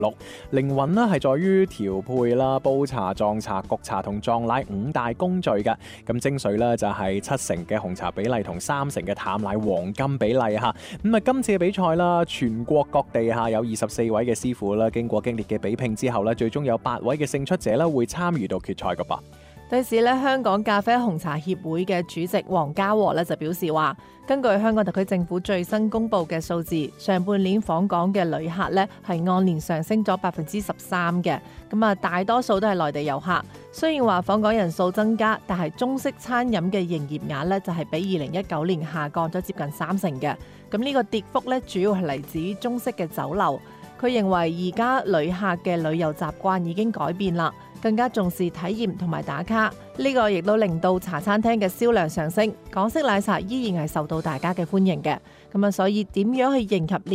靈魂呢係在於調配啦、煲茶、撞茶、焗茶同撞奶5大工序嘅。咁精髓呢就係7成嘅紅茶比例同3成嘅淡奶黃金比例嚇。咁啊，今次嘅比賽啦，全國各地嚇有24位嘅師傅啦，經過激烈嘅比拼之後呢，最終有8位嘅勝出者啦會參與到決賽㗎噃。 對此咧，香港咖啡紅茶協會嘅主席黃家和咧就表示話，根據香港特區政府最新公布嘅數字，上半年訪港嘅旅客咧係按年上升咗13%嘅，咁啊大多數都係內地遊客。雖然話訪港人數增加，但係中式餐飲嘅營業額咧就係比2019年下降咗接近30%嘅。咁呢個跌幅咧主要係嚟自於中式嘅酒樓。佢認為而家旅客嘅旅遊習慣已經改變啦，更加重視體驗同埋打卡，呢個亦都令到茶餐廳嘅銷量上升。港式奶茶依然係受到大家嘅歡迎嘅，咁啊，所以點樣去迎合